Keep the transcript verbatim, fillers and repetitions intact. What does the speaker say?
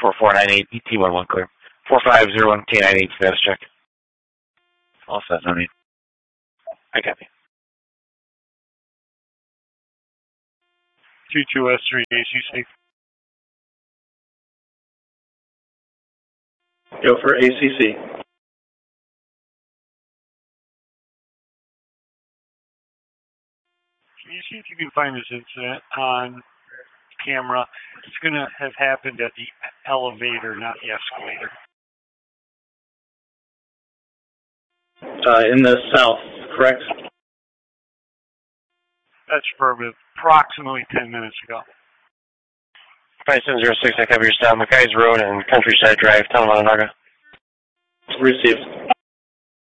four four nine eight, T one one clear. four five zero one T nine eight, status check. All set, no need. I copy. two two S three A C C. Go for A C C. Can you see if you can find this incident on camera? It's going to have happened at the elevator, not the escalator. Uh, in the south, correct? That's affirmative. Approximately ten minutes ago. five seven zero six, I cover your style. McKay's Road and Countryside Drive, Tonawanda. Received.